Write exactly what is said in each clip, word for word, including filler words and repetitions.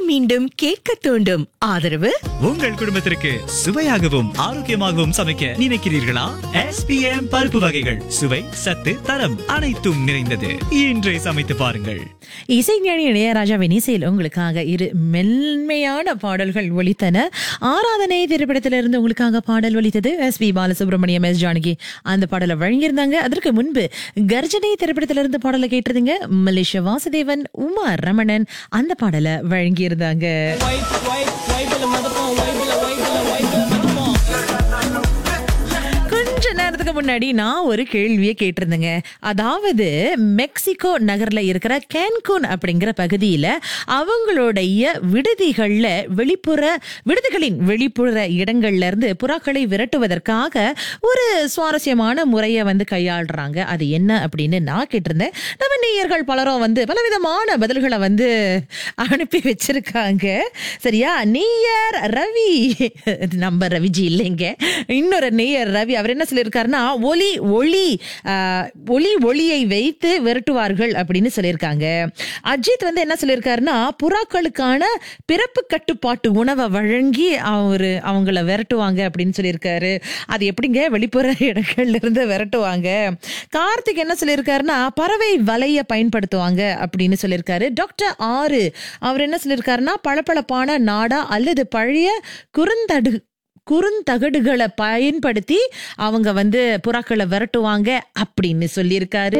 மீண்டும் கேட்க தூண்டும். ஆதரவு உங்கள் குடும்பத்திற்கு சுவையாகவும் ஆரோக்கியமாகவும் சமைக்க நினைக்கிறீர்களா? எஸ் பி எம் பருப்பு வகைகள் சுவை, சத்து, தரம் அனைத்தும் நிறைந்தது. இன்றே சமைத்து பாருங்கள். இசைஞானி இளையராஜாவின் இசையில் உங்களுக்காக இரு மென்மையான பாடல்கள் ஒலித்தன. ஆராதனை திரைப்படத்திலிருந்து உங்களுக்காக பாடல் ஒலித்தது S B Balasubramaniam, S Janaki அந்த பாடலை வழங்கியிருந்தாங்க. அதற்கு முன்பு கர்ஜனை திரைப்படத்திலிருந்து பாடலை கேட்டிருந்தீங்க. மலேசிய வாசுதேவன், உமா ரமணன் அந்த பாடலை வழங்கியிருந்தாங்க. கொஞ்ச நேரத்துக்கு முன்னாடி நான் ஒரு கேள்வியை கேட்டிருந்தேங்க. அதாவது மெக்சிகோ நகர்ல இருக்கிற கேன்கூன் அப்படிங்கிற பகுதியில அவங்களுடைய விடுதிகள்ல வெளிப்புற விடுதிகளின் வெளிப்புற இடங்கள்ல இருந்து புறாக்களை விரட்டுவதற்காக ஒரு சுவாரஸ்யமான முறையை வந்து கையாளுறாங்க. அது என்ன அப்படின்னு நான் கேட்டிருந்தேன். நம்ம நேயர்கள் பலரும் வந்து பலவிதமான பதில்களை வந்து அனுப்பி வச்சிருக்காங்க. சரியா? நேயர் ரவி, நம்ம ரவிஜி இல்லைங்க, இன்னொரு நேயர் ரவி, அவர் என்ன சொல்லியிருக்காருன்னா ஒலி ஒளி ஒளி ஒளியை வைத்து விரட்டுவார்கள் அப்படின்னு சொல்லியிருக்காங்க. அஜித் வந்து என்ன சொல்லியிருக்காருன்னா புறாக்களுக்கான பிறப்பு கட்டுப்பாட்டு உணவை வழங்கி அவரு அவங்கள விரட்டுவாங்க அப்படின்னு சொல்லியிருக்காரு. அது எப்படிங்க வெளிப்புற இடங்கள்ல இருந்து விரட்டுவாங்க? கார்த்திக் என்ன சொல்லியிருக்காருன்னா பறவை வலைய பயன்படுத்துவாங்க அப்படின்னு சொல்லியிருக்காரு. டாக்டர் ஆறு அவர் என்ன சொல்லியிருக்காருன்னா பளபளப்பான நாடா அல்லது பழைய குறுந்தடு குறுந்தகடுகளை பயன்படுத்தி அவங்க வந்து புறாக்களை விரட்டுவாங்க அப்படின்னு சொல்லியிருக்காரு.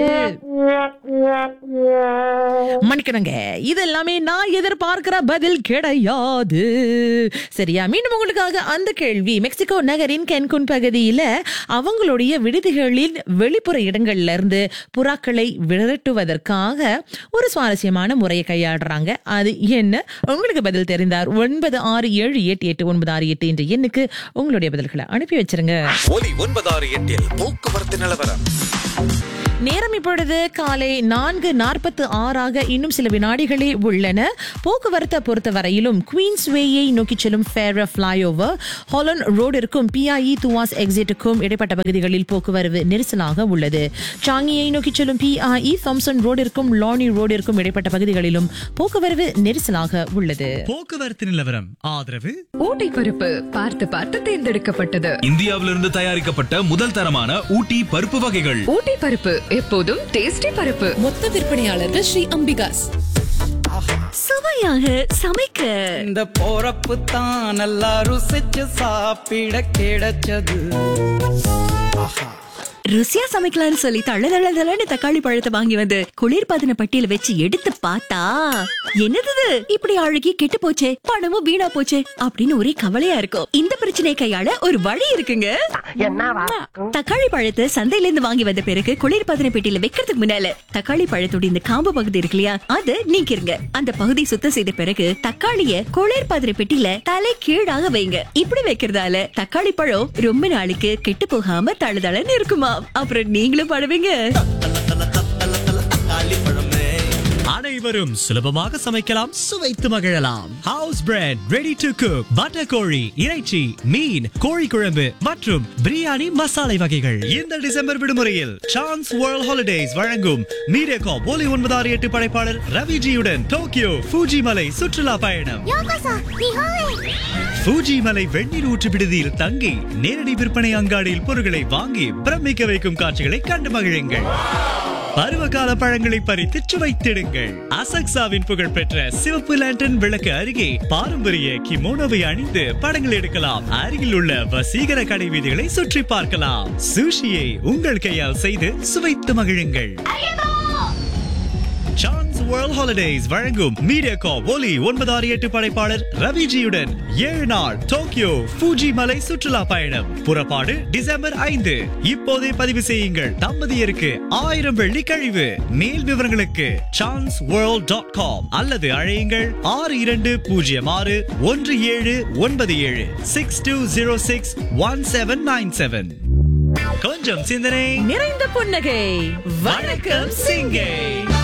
மன்னிக்கணுங்க, இது எல்லாமே நான் எதிர்பார்க்கிற பதில் கிடையாது. சரியா? மீண்டும் உங்களுக்காக அந்த கேள்வி. மெக்சிகோ நகரின் கேன்குன் பகுதியில அவங்களுடைய விடுதிகளின் வெளிப்புற இடங்கள்ல இருந்து புறாக்களை விரட்டுவதற்காக ஒரு சுவாரஸ்யமான முறையை கையாடுறாங்க. அது என்ன? உங்களுக்கு பதில் தெரிந்தார் ஒன்பது ஆறு ஏழு எட்டு எட்டு ஒன்பது ஆறு எட்டு என்ற எண்ணுக்கு உங்களுடைய பதில்களை அனுப்பி வச்சிருங்க. ஒலி ஒன்பது ஆறு எட்டில் போக்குவரத்து நிலவரம். நேரம் இப்பொழுது காலை நான்கு நாற்பத்து ஆறாக இன்னும் சில வினாடிகளே உள்ளன. போக்குவரத்தை பொறுத்த வரையிலும் குயின்ஸ்வேயை நோக்கி செல்லும் ஃபேர ஃபிளைஓவர், ஹாலண்ட் ரோடிற்கும் பிஐஇ துவாஸ் எக்ஸிட்டுக்கும் இடைப்பட்ட பகுதிகளில் போக்குவரத்து நெரிசலாக உள்ளது. சாங்கியை நோக்கி செல்லும் பிஐஇ தாம்சன் ரோடிற்கும் லானி ரோடிற்கும் இடைப்பட்ட பகுதிகளிலும் போக்குவரத்து நெரிசலாக உள்ளது. போக்குவரத்து நிலவரம் ஆதரவு ஊட்டி பருப்பு பார்த்து பார்த்து தேர்ந்தெடுக்கப்பட்டது. இந்தியாவிலிருந்து தயாரிக்கப்பட்ட முதல் தரமான ஊட்டி பருப்பு வகைகள். ஊட்டி பருப்பு எப்போதும் டேஸ்டி பருப்பு. மொத்த விற்பனையாளர்கள் ஸ்ரீ அம்பிகாஸ். சுவையாக சமைக்க இந்த போறப்பு தான் நல்லா ருசிச்சு சாப்பிட கிடைச்சது. ருசியா சமைக்கலாம்னு சொல்லி தள்ள தள்ள தள்ளன்னு தக்காளி பழத்தை வாங்கி வந்து குளிர்பதன பட்டியல வச்சு எடுத்து பார்த்தா என்னது இப்படி அழுகி கெட்டு போச்சே, பணமும் வீணா போச்சே அப்படின்னு ஒரே கவலையா இருக்கும். இந்த பிரச்சனையை கையாள ஒரு வழி இருக்குங்க. தக்காளி பழத்தை சந்தையில இருந்து வாங்கி வந்த பிறகு குளிர்பதன பெட்டியில வைக்கிறதுக்கு முன்னால தக்காளி பழத்தோட இந்த காம்பு பகுதி இருக்கு இல்லையா, அதை நீக்கிருங்க. அந்த பகுதி சுத்தம் செய்த பிறகு தக்காளிய குளிர்பதன பெட்டியில தலை கீழாக வைங்க. இப்படி வைக்கிறதால தக்காளி பழம் ரொம்ப நாளைக்கு கெட்டு போகாம தளதளன்னு இருக்குமா. அப்புறம் நீங்களும் படுவீங்க. அனைவரும் சுலபமாக சமைக்கலாம், சுவைத்து மகிழலாம். House bread, ready to cook, butter கோழி, இறைச்சி, மீன், கோழி குழம்பு மற்றும் பிரியாணி மசாலை வகைகள். இந்த டிசம்பர் விடுமுறையில் சான்ஸ் வேர்ல்ட் ஹாலிடேஸ் வழங்கும் மீடியாகாப் ஒலி ஒன்பது ஆறு எட்டு படைப்பாளர் ரவிஜியுடன் டோக்கியோ ஃபூஜி மலை சுற்றுலா பயணம். ஃபூஜி மலை வெந்நீர் ஊற்று விடுதியில் தங்கி நேரடி விற்பனை அங்காடியில் பொருட்களை வாங்கி பிரமிக்க வைக்கும் காட்சிகளை கண்டு மகிழுங்கள். பருவகால பழங்களை பறித்து சுவைத்திடுங்கள். அசக்சாவின் புகழ்பெற்ற சிவப்பு லேண்டன் விளக்கு அருகே பாரம்பரிய கிமோனோவை அணிந்து படங்கள் எடுக்கலாம். அருகில் உள்ள வசீகர கடை வீதிகளை சுற்றி பார்க்கலாம். சுஷியை உங்கள் கையால் செய்து சுவைத்து மகிழுங்கள். சான்ஸ் வேர்ல்ட் ஹாலிடேஸ் வழங்கும் மீடியாகாப் ஒலி ஒன்பது ஆறு எட்டு படைப்பாளர் ரவிஜியுடன் ஏழு நாள் டோக்கியோ ஃபூஜி மலை சுற்றுலா பயணம். புறப்பாடு டிசம்பர் ஐந்து. இப்போதே பதிவு செய்யுங்கள். தம்பதியருக்கு ஆயிரம் வெள்ளி கழிவு. மேல் விவரங்களுக்கு சான்ஸ் வேர்ல்ட் டாட் காம் அல்லது அழையுங்கள் ஆறு இரண்டு பூஜ்ஜியம் ஆறு ஒன்று ஏழு ஒன்பது ஏழு six two zero six one seven nine seven. கொஞ்சம் சிந்தனை நிறைந்த புன்னகை. வணக்கம் சிங்கை.